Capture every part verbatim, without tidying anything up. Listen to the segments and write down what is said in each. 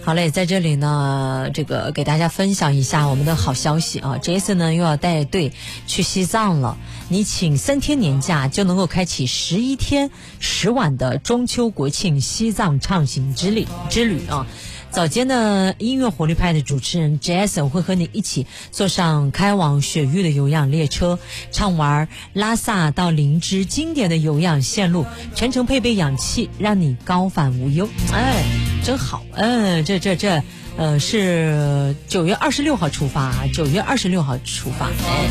好嘞，在这里呢，这个给大家分享一下我们的好消息啊 ，Jason 呢又要带队去西藏了。你请三天年假就能够开启十一天十晚的中秋国庆西藏畅行之旅之旅啊。早间的音乐活力派的主持人 Jason 会和你一起坐上开往雪域的有氧列车，畅玩拉萨到林芝经典的有氧线路，全程配备氧气，让你高反无忧。哎，真好。嗯，这这这呃是九月二十六号出发，九月二十六号出发。哎，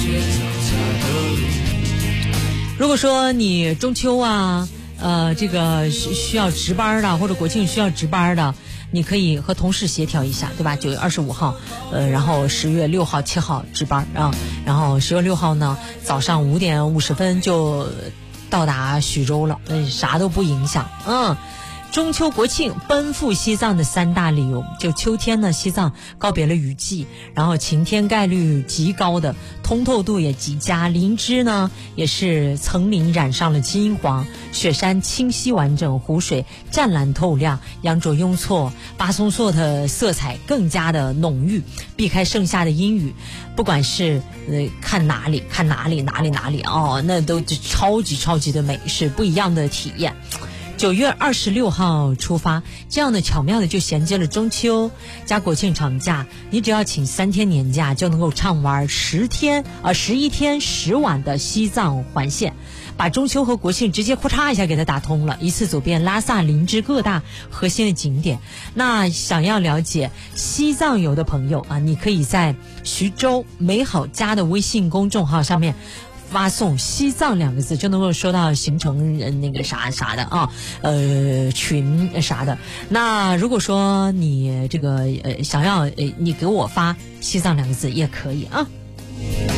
如果说你中秋啊，呃，这个需需要值班的，或者国庆需要值班的。你可以和同事协调一下，对吧？九月二十五号，呃，然后十月六号、七号值班啊，然后十月六号呢，早上五点五十分就到达徐州了，嗯，啥都不影响，嗯。中秋国庆奔赴西藏的三大理由，就秋天呢，西藏告别了雨季，然后晴天概率极高的，通透度也极佳，林芝呢也是层林染上了金黄，雪山清晰完整，湖水湛蓝透亮，羊卓雍措、巴松措的色彩更加的浓郁，避开盛夏的阴雨，不管是呃看哪里看哪里哪里哪里哦，那都超级超级的美，是不一样的体验。九月二十六号出发，这样的巧妙的就衔接了中秋加国庆长假，你只要请三天年假就能够畅玩十天啊十一天十晚的西藏环线，把中秋和国庆直接咔嚓一下给它打通了，一次走遍拉萨林芝各大核心的景点。那想要了解西藏游的朋友啊，你可以在徐州美好家的微信公众号上面发送西藏两个字，就能够收到行程那个啥啥的啊，呃群啥的。那如果说你这个呃想要呃你给我发西藏两个字也可以啊。